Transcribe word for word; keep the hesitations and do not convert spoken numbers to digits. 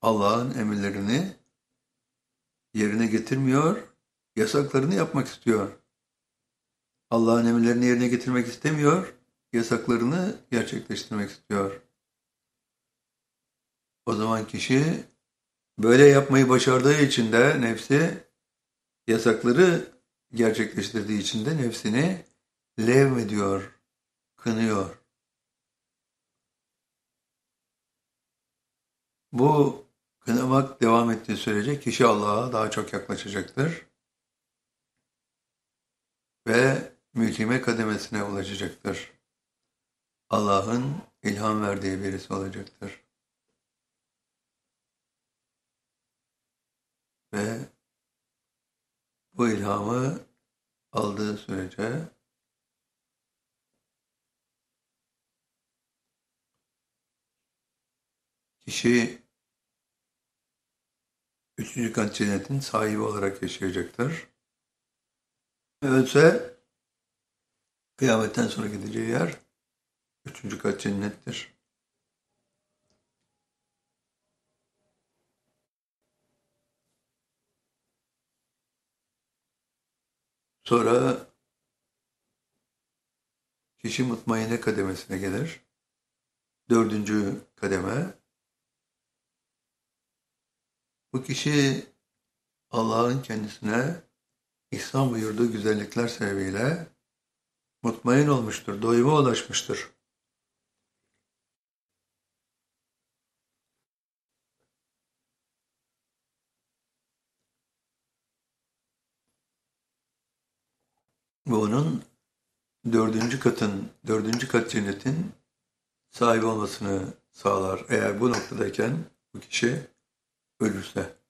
Allah'ın emirlerini yerine getirmiyor, yasaklarını yapmak istiyor. Allah'ın emirlerini yerine getirmek istemiyor, yasaklarını gerçekleştirmek istiyor. O zaman kişi böyle yapmayı başardığı için de nefsi, yasakları gerçekleştirdiği için de nefsini levmediyor, kınıyor. Bu kınamak devam ettiği sürece kişi Allah'a daha çok yaklaşacaktır ve mülhime kademesine ulaşacaktır. Allah'ın ilham verdiği birisi olacaktır. Ve bu ilhamı aldığı sürece kişi üçüncü kat cennetin sahibi olarak yaşayacaktır. Ölse kıyametten sonra gideceği yer üçüncü kat cennettir. Sonra kişi mutmainne kademesine gelir. Dördüncü kademe. Bu kişi Allah'ın kendisine ihsan buyurduğu güzellikler sebebiyle mutmain olmuştur, doyuma ulaşmıştır. Bu onun dördüncü katın, dördüncü kat cennetin sahibi olmasını sağlar. Eğer bu noktadayken bu kişi ölürse.